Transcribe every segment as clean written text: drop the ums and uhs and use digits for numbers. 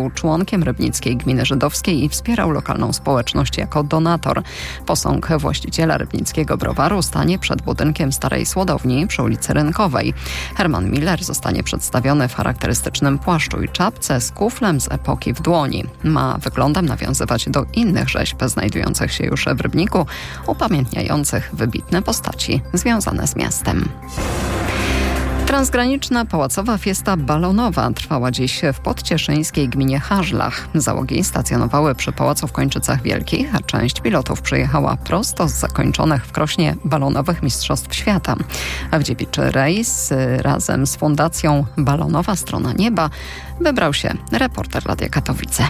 był członkiem Rybnickiej Gminy Żydowskiej i wspierał lokalną społeczność jako donator. Posąg właściciela rybnickiego browaru stanie przed budynkiem Starej Słodowni przy ulicy Rynkowej. Herman Miller zostanie przedstawiony w charakterystycznym płaszczu i czapce z kuflem z epoki w dłoni. Ma wyglądem nawiązywać do innych rzeźb znajdujących się już w Rybniku, upamiętniających wybitne postaci związane z miastem. Transgraniczna pałacowa fiesta balonowa trwała dziś w podcieszyńskiej gminie Hażlach. Załogi stacjonowały przy pałacu w Kończycach Wielkich, a część pilotów przyjechała prosto z zakończonych w Krośnie balonowych Mistrzostw Świata. A w dziewiczy rejs razem z Fundacją Balonowa Strona Nieba wybrał się reporter Radia Katowice.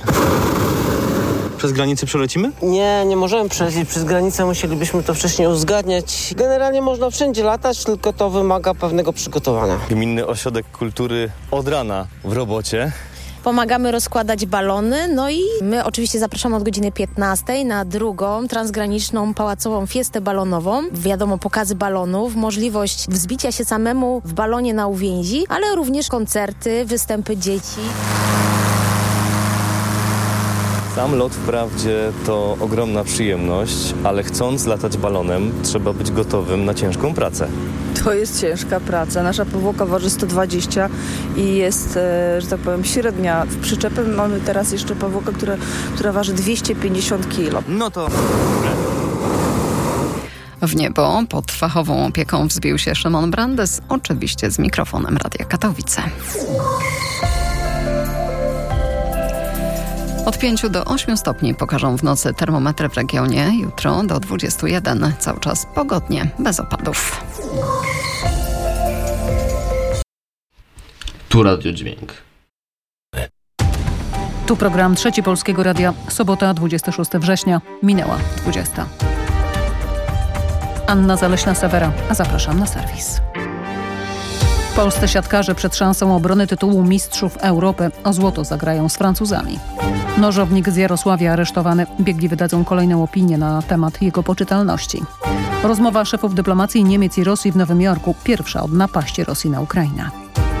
Przez granicę przelecimy? Nie możemy przelecieć przez granicę, musielibyśmy to wcześniej uzgadniać. Generalnie można wszędzie latać, tylko to wymaga pewnego przygotowania. Gminny Ośrodek Kultury od rana w robocie. Pomagamy rozkładać balony, no i my oczywiście zapraszamy od godziny 15 na drugą transgraniczną pałacową fiestę balonową. Wiadomo, pokazy balonów, możliwość wzbicia się samemu w balonie na uwięzi, ale również koncerty, występy dzieci. Sam lot wprawdzie to ogromna przyjemność, ale chcąc latać balonem, trzeba być gotowym na ciężką pracę. To jest ciężka praca. Nasza powłoka waży 120 i jest, że tak powiem, średnia. W przyczepie mamy teraz jeszcze powłokę, która waży 250 kg. No to... W niebo pod fachową opieką wzbił się Szymon Brandes, oczywiście z mikrofonem Radia Katowice. Od 5 do 8 stopni pokażą w nocy termometry w regionie, jutro do 21. Cały czas pogodnie, bez opadów. Tu Radio Dźwięk. Tu program Trzeci Polskiego Radia. Sobota, 26 września. Minęła 20. Anna Zaleśna-Sewera, a zapraszam na serwis. Polscy siatkarze przed szansą obrony tytułu Mistrzów Europy o złoto zagrają z Francuzami. Nożownik z Jarosławia aresztowany. Biegli wydadzą kolejną opinię na temat jego poczytalności. Rozmowa szefów dyplomacji Niemiec i Rosji w Nowym Jorku. Pierwsza od napaści Rosji na Ukrainę.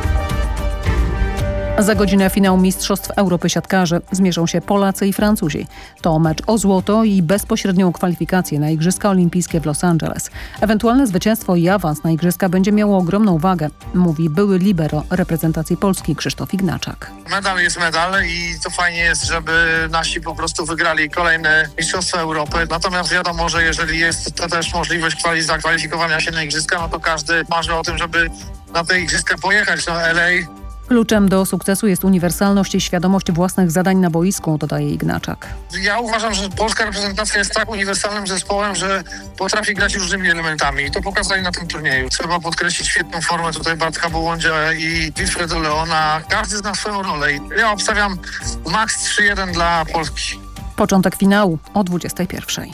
Za godzinę finał Mistrzostw Europy siatkarzy zmierzą się Polacy i Francuzi. To mecz o złoto i bezpośrednią kwalifikację na Igrzyska Olimpijskie w Los Angeles. Ewentualne zwycięstwo i awans na Igrzyska będzie miało ogromną wagę, mówi były libero reprezentacji Polski Krzysztof Ignaczak. Medal jest medal i to fajnie jest, żeby nasi po prostu wygrali kolejne Mistrzostwa Europy. Natomiast wiadomo, że jeżeli jest to też możliwość zakwalifikowania się na Igrzyska, no to każdy marzy o tym, żeby na te Igrzyska pojechać do LA. Kluczem do sukcesu jest uniwersalność i świadomość własnych zadań na boisku, dodaje Ignaczak. Ja uważam, że polska reprezentacja jest tak uniwersalnym zespołem, że potrafi grać różnymi elementami i to pokazali na tym turnieju. Trzeba podkreślić świetną formę tutaj Bartka Bołądzia i Wilfredo Leona. Każdy zna swoją rolę i ja obstawiam max 3-1 dla Polski. Początek finału o 21.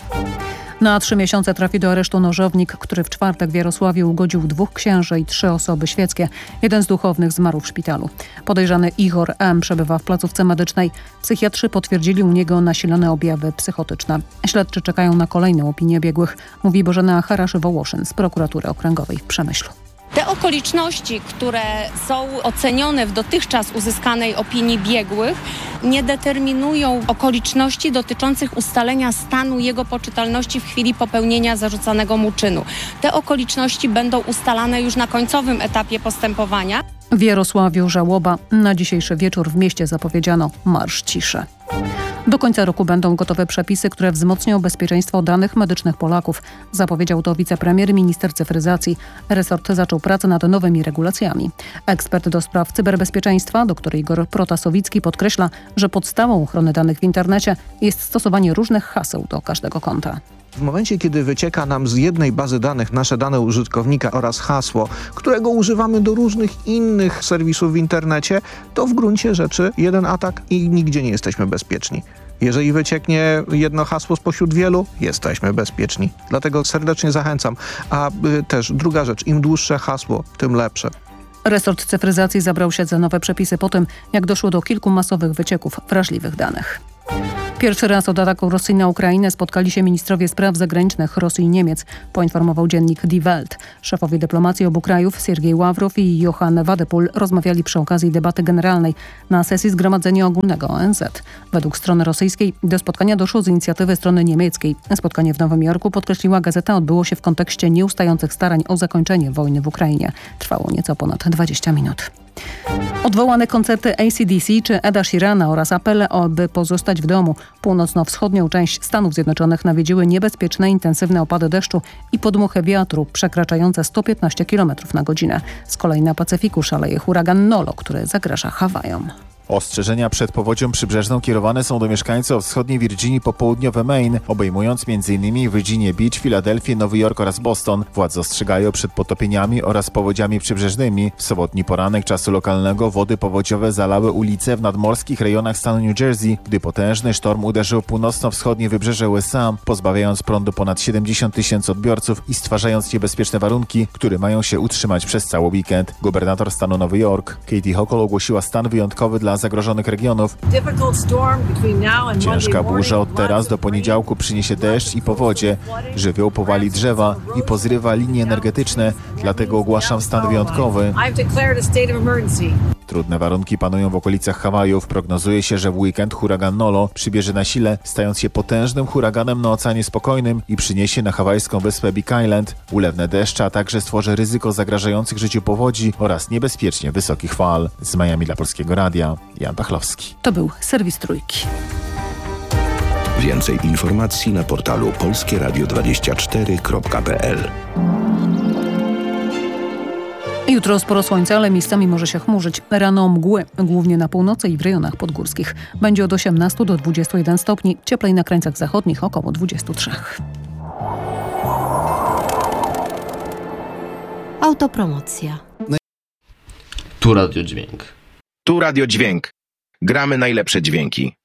Na 3 miesiące trafi do aresztu nożownik, który w czwartek w Jarosławiu ugodził 2 księży i 3 osoby świeckie. Jeden z duchownych zmarł w szpitalu. Podejrzany Igor M. przebywa w placówce medycznej. Psychiatrzy potwierdzili u niego nasilone objawy psychotyczne. Śledczy czekają na kolejną opinię biegłych, mówi Bożena Haraszy-Wołoszyn z prokuratury okręgowej w Przemyślu. Te okoliczności, które są ocenione w dotychczas uzyskanej opinii biegłych, nie determinują okoliczności dotyczących ustalenia stanu jego poczytalności w chwili popełnienia zarzucanego mu czynu. Te okoliczności będą ustalane już na końcowym etapie postępowania. W Jarosławiu żałoba. Na dzisiejszy wieczór w mieście zapowiedziano marsz ciszy. Do końca roku będą gotowe przepisy, które wzmocnią bezpieczeństwo danych medycznych Polaków, zapowiedział to wicepremier i minister cyfryzacji. Resort zaczął pracę nad nowymi regulacjami. Ekspert do spraw cyberbezpieczeństwa, dr Igor Protasowicki, podkreśla, że podstawą ochrony danych w internecie jest stosowanie różnych haseł do każdego konta. W momencie, kiedy wycieka nam z jednej bazy danych nasze dane użytkownika oraz hasło, którego używamy do różnych innych serwisów w internecie, to w gruncie rzeczy jeden atak i nigdzie nie jesteśmy bezpieczni. Jeżeli wycieknie jedno hasło spośród wielu, jesteśmy bezpieczni. Dlatego serdecznie zachęcam. A też druga rzecz, im dłuższe hasło, tym lepsze. Resort cyfryzacji zabrał się za nowe przepisy po tym, jak doszło do kilku masowych wycieków wrażliwych danych. Pierwszy raz od ataku Rosji na Ukrainę spotkali się ministrowie spraw zagranicznych Rosji i Niemiec, poinformował dziennik Die Welt. Szefowie dyplomacji obu krajów, Siergiej Ławrow i Johann Wadephul, rozmawiali przy okazji debaty generalnej na sesji Zgromadzenia Ogólnego ONZ. Według strony rosyjskiej do spotkania doszło z inicjatywy strony niemieckiej. Spotkanie w Nowym Jorku, podkreśliła gazeta, odbyło się w kontekście nieustających starań o zakończenie wojny w Ukrainie. Trwało nieco ponad 20 minut. Odwołane koncerty AC/DC czy Eda Sheerana oraz apele, aby pozostać w domu. Północno-wschodnią część Stanów Zjednoczonych nawiedziły niebezpieczne, intensywne opady deszczu i podmuchy wiatru przekraczające 115 km na godzinę. Z kolei na Pacyfiku szaleje huragan Nolo, który zagraża Hawajom. Ostrzeżenia przed powodzią przybrzeżną kierowane są do mieszkańców wschodniej Virginii po południowe Maine, obejmując m.in. Virginia Beach, Filadelfię, Nowy Jork oraz Boston. Władze ostrzegają przed potopieniami oraz powodziami przybrzeżnymi. W sobotni poranek czasu lokalnego wody powodziowe zalały ulice w nadmorskich rejonach stanu New Jersey, gdy potężny sztorm uderzył północno-wschodnie wybrzeże USA, pozbawiając prądu ponad 70 000 odbiorców i stwarzając niebezpieczne warunki, które mają się utrzymać przez cały weekend. Gubernator stanu Nowy Jork, Katie Hochul, ogłosiła stan wyjątkowy dla zagrożonych regionów. Ciężka burza od teraz do poniedziałku przyniesie deszcz i powodzie. Żywioł powali drzewa i pozrywa linie energetyczne, dlatego ogłaszam stan wyjątkowy. Trudne warunki panują w okolicach Hawajów. Prognozuje się, że w weekend huragan Nolo przybierze na sile, stając się potężnym huraganem na Oceanie Spokojnym i przyniesie na hawajską wyspę Big Island ulewne deszcze, a także stworzy ryzyko zagrażających życiu powodzi oraz niebezpiecznie wysokich fal. Z Miami dla Polskiego Radia, Jan Pachlowski. To był serwis Trójki. Więcej informacji na portalu polskieradio24.pl. Jutro sporo słońca, ale miejscami może się chmurzyć. Rano mgły, głównie na północy i w rejonach podgórskich. Będzie od 18 do 21 stopni, cieplej na krańcach zachodnich około 23. Autopromocja. Tu Radio Dźwięk. Tu Radio Dźwięk. Gramy najlepsze dźwięki.